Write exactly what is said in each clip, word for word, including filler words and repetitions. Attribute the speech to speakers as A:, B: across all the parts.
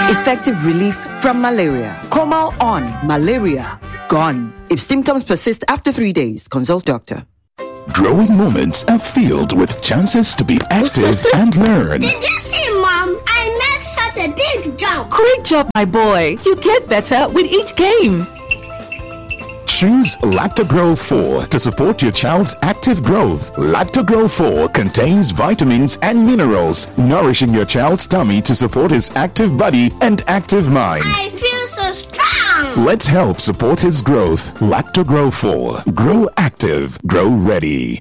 A: Effective relief from malaria. Comal on. Malaria gone. If symptoms persist after three days, consult doctor.
B: Growing moments are filled with chances to be active and learn.
C: Did you see, Mom? I made such a big jump.
D: Great job, my boy. You get better with each game.
B: Choose Lactogro four to support your child's active growth. Lactogro four contains vitamins and minerals, nourishing your child's tummy to support his active body and active mind.
C: I feel so strong.
B: Let's help support his growth. Lactogro four. Grow active. Grow ready.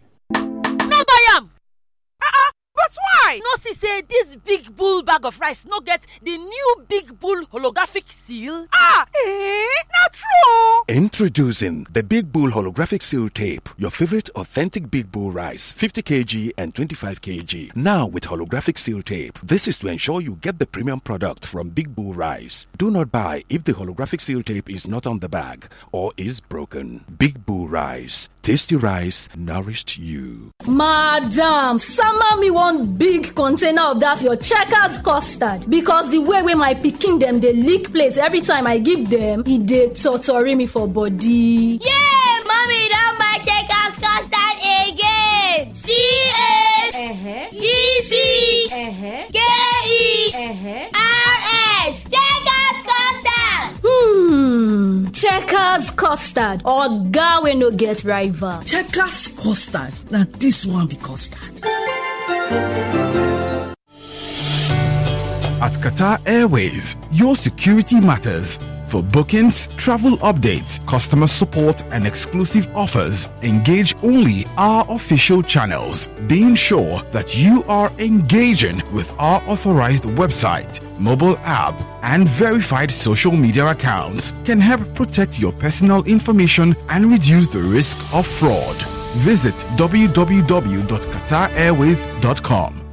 E: But why? No, see, say this big bull bag of rice no get the new big bull holographic seal.
F: Ah, eh? Not true.
G: Introducing the Big Bull holographic seal tape, your favorite authentic Big Bull rice, fifty kilograms and twenty-five kilograms. Now with holographic seal tape. This is to ensure you get the premium product from Big Bull rice. Do not buy if the holographic seal tape is not on the bag or is broken. Big Bull rice. Tasty rice nourished you.
H: Madam, summer me one big container of that your Checkers custard, because the way wey my pikin dem dey lick plate every time I give them, e dey torture me for body.
C: Yeah, mommy don buy Checkers custard again. C H E C K E R S Checkers custard.
H: Hmm, Checkers custard, oga wey no get rival.
I: Checkers custard, na this one be custard.
J: At Qatar Airways, your security matters. For bookings, travel updates, customer support, and exclusive offers, engage only our official channels. Being sure that you are engaging with our authorized website, mobile app, and verified social media accounts can help protect your personal information and reduce the risk of fraud. Visit w w w dot qatar airways dot com.